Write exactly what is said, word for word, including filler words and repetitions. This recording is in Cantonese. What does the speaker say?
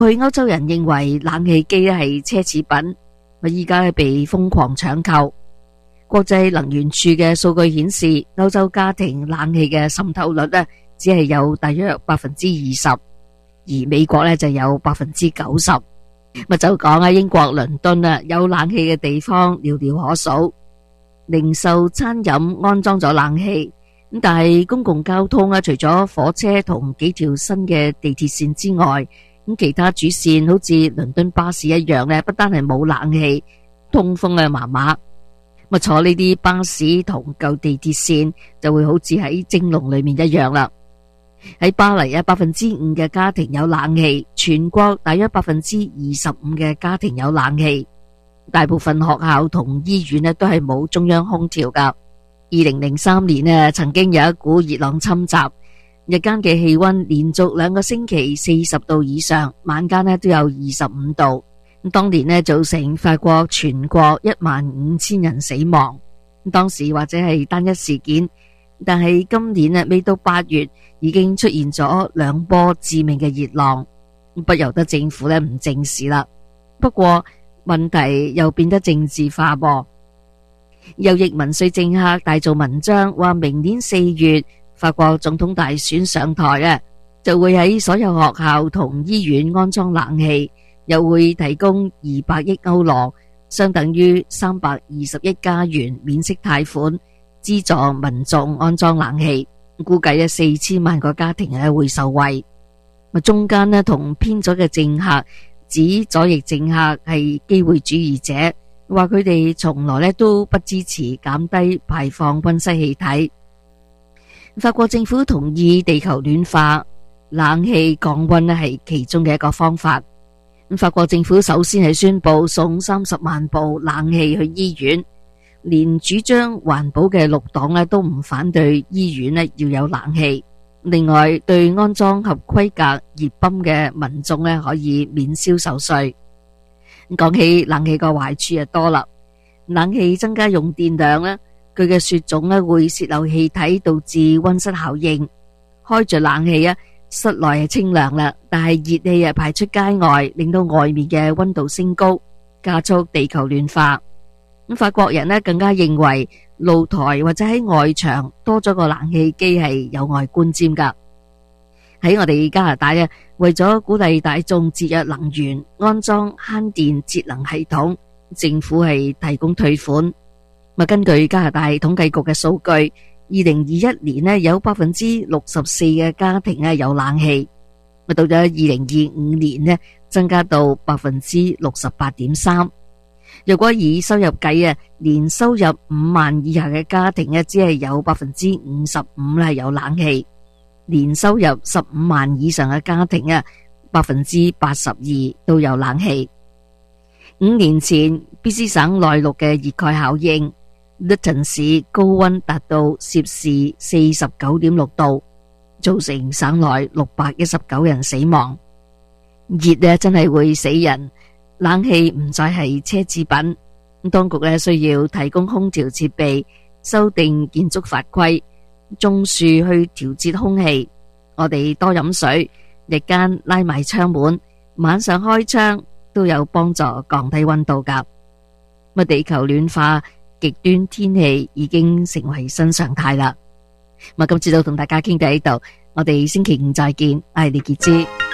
去歐洲人認為冷氣機係奢侈品，依家係被瘋狂搶購。國際能源署嘅數據顯示，歐洲家庭冷氣嘅滲透率呢，只係有大約百分之二十，而美國呢就有百分之九十。咪就講喺英國倫敦啊，有冷氣嘅地方寥寥可數。零售、餐飲安裝咗冷氣，咁但係公共交通啊，除咗火車同幾條新嘅地鐵線之外，咁其他主線好似倫敦巴士一樣呢，不單係冇冷氣，通風啊麻麻。咁坐呢啲巴士同舊地鐵線就會好似喺蒸籠裏面一樣啦。喺巴黎啊，百分之五嘅家庭有冷氣，全國大約百分之二十五嘅家庭有冷氣。大部分學校同醫院呢都係冇中央空調噶。二零零三年呢，曾經有一股熱浪侵襲，日間嘅氣溫連續兩個星期四十度以上，晚間呢都有二十五度。當年呢，造成法國全國一萬五千人死亡。當時或者係單一事件，但係今年呢，未到八月已經出現咗兩波致命嘅熱浪，不由得政府呢唔正視啦。不過問題又變得政治化噃。右翼民粹政客大做文章，話明年四月法國總統大選上台啊，就會喺所有學校同醫院安裝冷氣。又會提供二百億歐羅，相等於三百二十億加元免息貸款，資助民眾安裝冷氣。估計四千萬個家庭會受惠。中間呢同偏左嘅政客指左翼政客係機會主義者，話佢哋從來呢都不支持減低排放溫室氣體。法國政府同意地球暖化，冷氣降溫呢係其中嘅一個方法。法國政府首先係宣布送三十萬部冷氣去醫院，連主張環保嘅綠黨呢都唔反對醫院呢要有冷氣。另外，對安裝合規格熱泵嘅民眾呢可以免銷售稅。講起冷氣個壞處就多啦，冷氣增加用電量呢，佢嘅雪種呢會洩漏氣體，導致溫室效應。開着冷氣啊，室內係清涼啦，但係熱氣啊排出街外，令到外面嘅溫度升高，加速地球暖化。咁法國人呢更加認為露台或者喺外牆多咗個冷氣機係有礙觀瞻噶。喺我哋加拿大啊，為咗鼓勵大眾節約能源，安裝慳電節能系統，政府係提供退款。咁根據加拿大統計局嘅數據，二零二一年呢有百分之六十四嘅家庭呢有冷氣，到咗二零二五年呢增加到百分之六十八點三。如果以收入計啊，年收入五萬以下嘅家庭呢只係有百分之五十五係有冷氣，年收入十五萬以上嘅家庭啊，百分之八十二都有冷氣。五年前 B C 省內陸嘅熱蓋效應，Lytton 市高溫達到攝氏四十九點六度，造成省內六百一十九人死亡。熱咧真係會死人，冷氣唔再係奢侈品。當局咧需要提供空調設備，修訂建築法規，種樹去調節空氣。我哋多飲水，日間拉埋窗門，晚上開窗都有幫助降低溫度噶。咁地球暖化，極端天氣已經成為新常態啦。咁今次就同大家傾到呢度，我哋星期五再見，我係李潔芝。